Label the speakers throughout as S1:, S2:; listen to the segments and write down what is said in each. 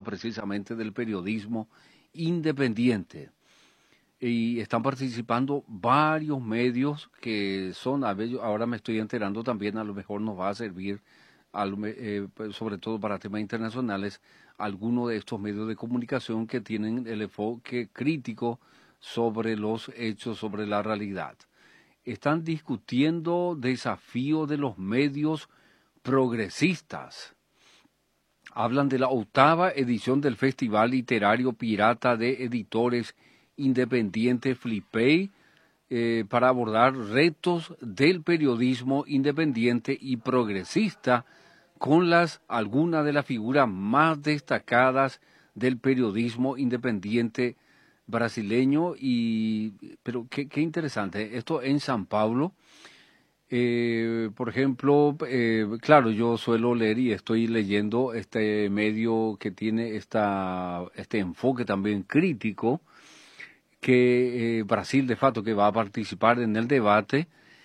S1: precisamente del periodismo independiente. Y están participando varios medios que son, ahora me estoy enterando también, a lo mejor nos va a servir, pues, sobre todo para temas internacionales, algunos de estos medios de comunicación que tienen el enfoque crítico sobre los hechos, sobre la realidad. Están discutiendo desafíos de los medios progresistas. Hablan de la 8ª edición del Festival Literario Pirata de Editores Independientes Flipey para abordar retos del periodismo independiente y progresista con algunas de las figuras más destacadas del periodismo independiente brasileño. Pero qué interesante, esto en San Pablo. Por ejemplo, claro, yo suelo leer y estoy leyendo este medio que tiene este enfoque también crítico, que Brasil de facto que va a participar en el debate,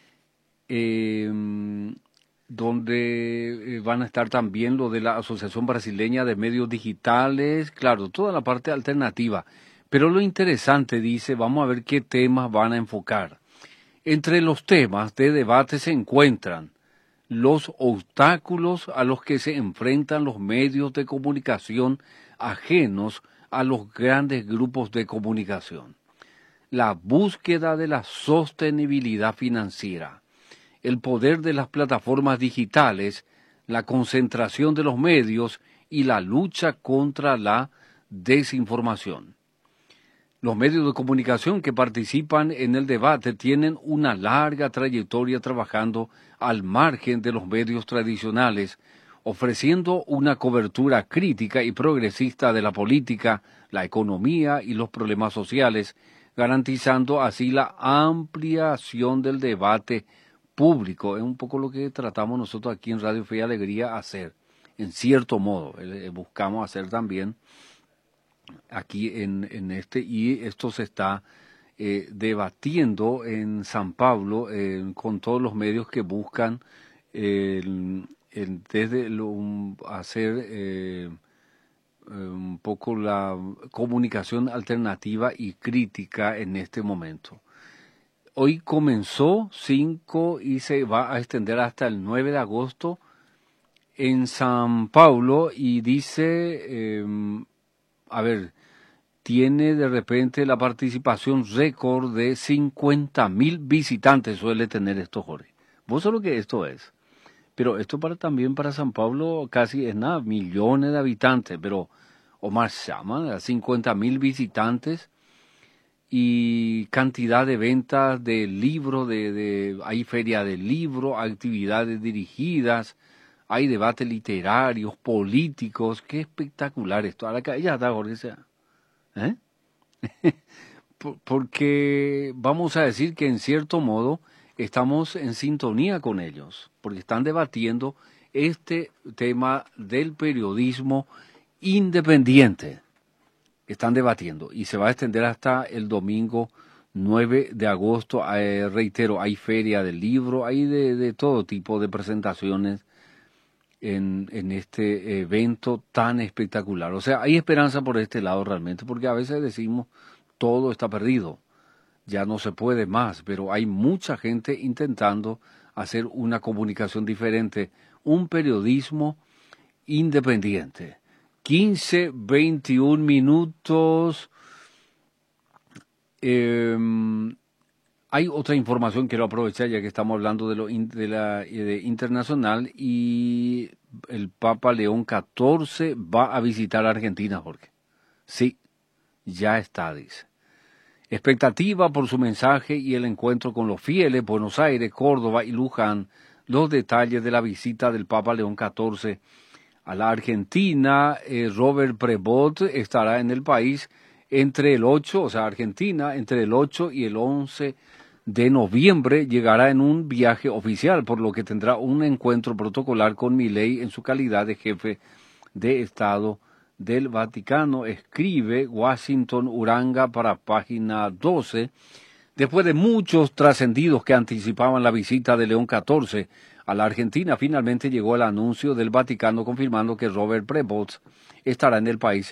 S1: donde van a estar también lo de la Asociación Brasileña de Medios Digitales, claro, toda la parte alternativa. Pero lo interesante, dice, vamos a ver qué temas van a enfocar. Entre los temas de debate se encuentran los obstáculos a los que se enfrentan los medios de comunicación ajenos a los grandes grupos de comunicación, la búsqueda de la sostenibilidad financiera, el poder de las plataformas digitales, la concentración de los medios y la lucha contra la desinformación. Los medios de comunicación que participan en el debate tienen una larga trayectoria trabajando al margen de los medios tradicionales, ofreciendo una cobertura crítica y progresista de la política, la economía y los problemas sociales, garantizando así la ampliación del debate público. Es un poco lo que tratamos nosotros aquí en Radio Fe y Alegría hacer, en cierto modo, buscamos hacer también aquí en y esto se está debatiendo en San Pablo con todos los medios que buscan desde hacer un poco la comunicación alternativa y crítica en este momento. Hoy comenzó 5 y se va a extender hasta el 9 de agosto en San Pablo y dice... tiene de repente la participación récord de 50.000 visitantes, suele tener esto, Jorge. Vos sabés lo que esto es. Pero esto también para San Pablo casi es nada, millones de habitantes, pero o más llama, 50.000 visitantes y cantidad de ventas de libros, hay feria de libros, actividades dirigidas, hay debates literarios, políticos, qué espectacular esto. Ahora que ya está, Jorge, ¿eh? Porque vamos a decir que en cierto modo estamos en sintonía con ellos, porque están debatiendo este tema del periodismo independiente. Están debatiendo y se va a extender hasta el domingo 9 de agosto. Reitero, hay feria del libro, hay de todo tipo de presentaciones en este evento tan espectacular. O sea, hay esperanza por este lado realmente, porque a veces decimos todo está perdido, ya no se puede más, pero hay mucha gente intentando hacer una comunicación diferente, un periodismo independiente. 15, 21 minutos. Hay otra información que quiero aprovechar ya que estamos hablando de internacional, y el Papa León XIV va a visitar Argentina, Jorge. Sí, ya está, dice. Expectativa por su mensaje y el encuentro con los fieles, Buenos Aires, Córdoba y Luján. Los detalles de la visita del Papa León XIV a la Argentina. Robert Prevost estará en el país entre el 8, o sea, Argentina, entre el 8 y el 11 de noviembre, llegará en un viaje oficial, por lo que tendrá un encuentro protocolar con Milei en su calidad de jefe de Estado del Vaticano, escribe Washington Uranga para página 12. Después de muchos trascendidos que anticipaban la visita de León XIV a la Argentina, finalmente llegó el anuncio del Vaticano confirmando que Robert Prevost estará en el país